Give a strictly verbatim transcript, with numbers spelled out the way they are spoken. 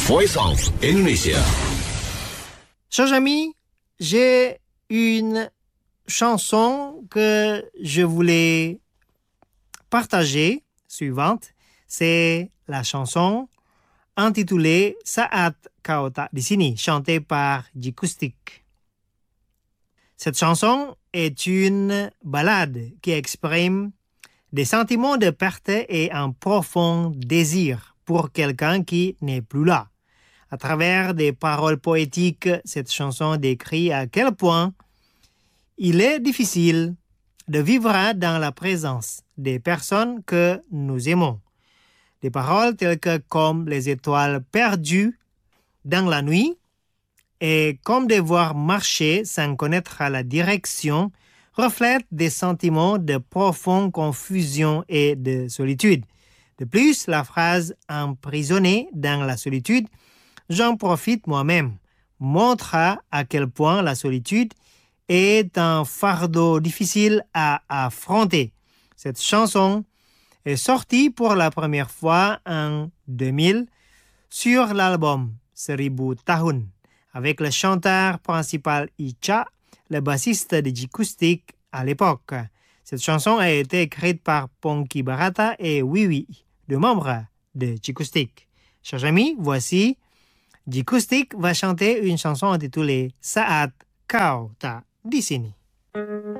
Voice of Indonesia. Chers amis, j'ai une chanson que je voulais partager, suivante. C'est la chanson intitulée Saat Kau Tak di Sini, chantée par Jikoustik. Cette chanson est une ballade qui exprime des sentiments de perte et un profond désir pour quelqu'un qui n'est plus là. À travers des paroles poétiques, cette chanson décrit à quel point il est difficile de vivre dans la présence des personnes que nous aimons. Des paroles telles que comme les étoiles perdues dans la nuit et comme devoir marcher sans connaître la direction reflètent des sentiments de profonde confusion et de solitude. De plus, la phrase « emprisonné dans la solitude » j'en profite moi-même, montre à quel point la solitude est un fardeau difficile à affronter. Cette chanson est sortie pour la première fois en deux mille sur l'album Seribu Tahun avec le chanteur principal Icha, le bassiste de Jikoustik à l'époque. Cette chanson a été écrite par Ponky Barata et Wiwi, deux membres de Jikoustik. Chers amis, voici Jikoustik va chanter une chanson intitulée Saat Kau Tak di Sini.